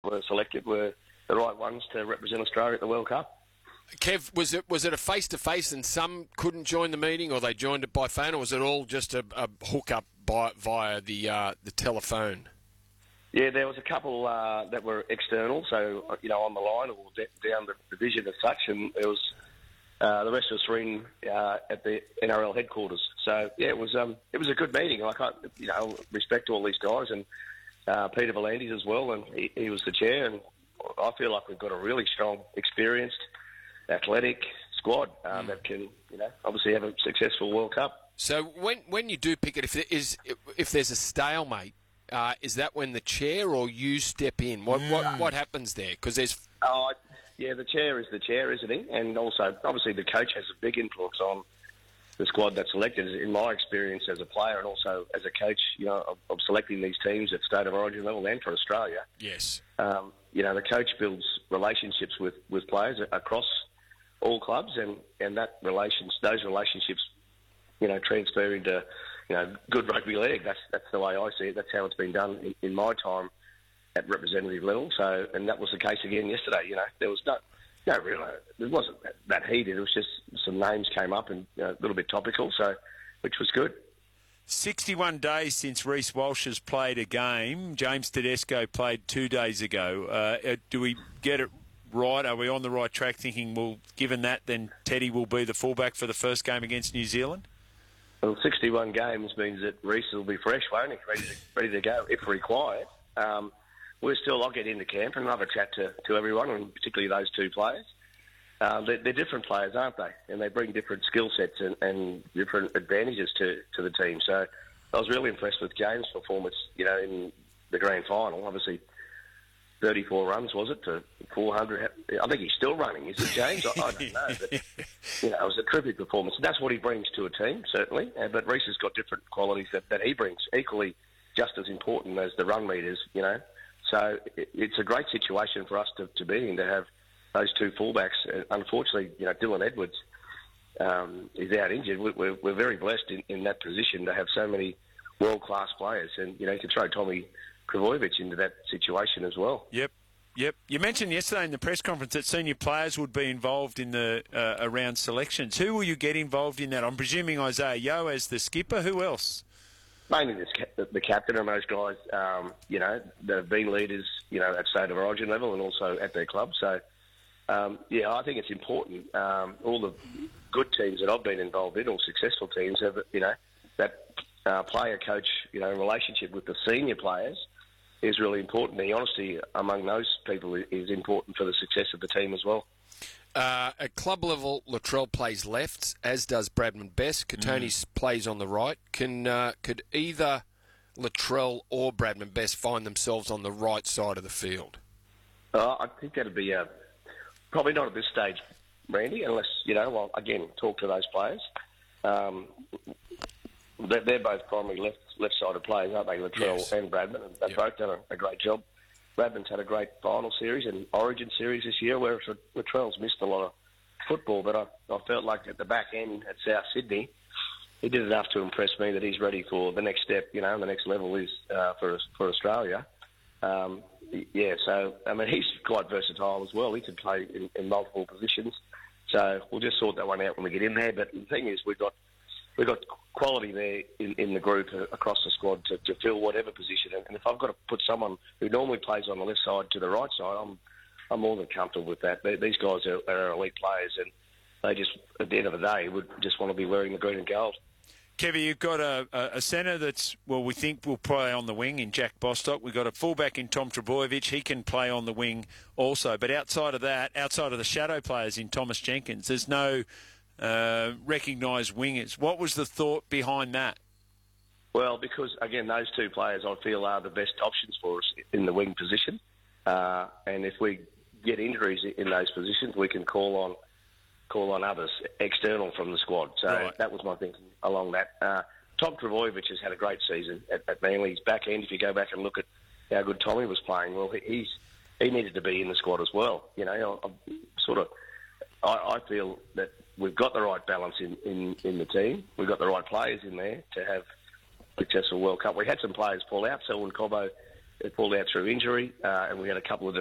were selected were the right ones to represent Australia at the World Cup. Kev, was it a face-to-face and some couldn't join the meeting, or they joined it by phone, or was it all just a hook-up via the telephone? Yeah, there was a couple that were external, so on the line or down the division as such, and there was the rest of us were in at the NRL headquarters. So yeah, it was a good meeting. Like I respect all these guys and Peter V'landys as well, and he was the chair, and I feel like we've got a really strong, experienced, athletic squad that can obviously have a successful World Cup. So when you do pick it, if there's a stalemate. Is that when the chair or you step in? What happens there? Because there's... the chair is the chair, isn't he? And also, obviously, the coach has a big influence on the squad that's selected. In my experience as a player and also as a coach, of selecting these teams at State of Origin level and for Australia. Yes. The coach builds relationships with players across all clubs, and those relationships, transfer into... good rugby league. That's the way I see it. That's how it's been done in my time at representative level. So, and that was the case again yesterday. There was it wasn't that heated. It was just some names came up and a little bit topical. So, which was good. 61 days since Reece Walsh has played a game. James Tedesco played 2 days ago. Do we get it right? Are we on the right track thinking, well, given that, then Teddy will be the fullback for the first game against New Zealand? Well, 61 games means that Reece will be fresh, won't he? Ready to go if required. I'll get into camp and I'll have a chat to everyone, and particularly those two players. They're different players, aren't they? And they bring different skill sets and different advantages to the team. So I was really impressed with James' performance, in the grand final. Obviously, 34 runs, was it, to 400? I think he's still running, is it, James? I don't know. But, it was a terrific performance. That's what he brings to a team, certainly. But Reece has got different qualities that he brings, equally just as important as the run meters, So it's a great situation for us to be in, to have those two fullbacks. Unfortunately, Dylan Edwards is out injured. We're very blessed in that position to have so many world-class players. And, you can throw Tommy Trbojevic into that situation as well. Yep. You mentioned yesterday in the press conference that senior players would be involved in the around selections. Who will you get involved in that? I'm presuming Isaiah Yeo as the skipper. Who else? Mainly the captain and those guys, that have been leaders, at State of Origin level and also at their club. So, I think it's important. All the good teams that I've been involved in, all successful teams, have, that player-coach, relationship with the senior players is really important. The honesty among those people is important for the success of the team as well. At club level, Latrell plays left, as does Bradman Best. Katonis plays on the right. Could either Latrell or Bradman Best find themselves on the right side of the field? I think that'd be probably not at this stage, Randy, unless, I'll again talk to those players. They're both primary left-sided players, aren't they, Latrell and Bradman? And they've both done a great job. Bradman's had a great final series and Origin series this year, whereas Latrell's missed a lot of football. But I felt like at the back end at South Sydney, he did enough to impress me that he's ready for the next step, and the next level is for Australia. So, he's quite versatile as well. He can play in multiple positions. So we'll just sort that one out when we get in there. But the thing is, we've got quality there in the group across the squad to fill whatever position. And if I've got to put someone who normally plays on the left side to the right side, I'm more than comfortable with that. These guys are elite players, and they just, at the end of the day, would just want to be wearing the green and gold. Kevin, you've got a centre that's, we think will play on the wing in Jack Bostock. We've got a fullback in Tom Trbojevic. He can play on the wing also. But outside of that, outside of the shadow players in Thomas Jenkins, there's no recognised wingers. What was the thought behind that? Well, because, again, those two players I feel are the best options for us in the wing position. And if we get injuries in those positions, we can call on others external from the squad. So That was my thinking along that. Tom Trbojevic has had a great season at Manly. His back end, if you go back and look at how good Tommy was playing, well, he needed to be in the squad as well. I feel that we've got the right balance in the team. We've got the right players in there to have a successful World Cup. We had some players fall out. Selwyn Cobbo pulled out through injury, and we had a couple of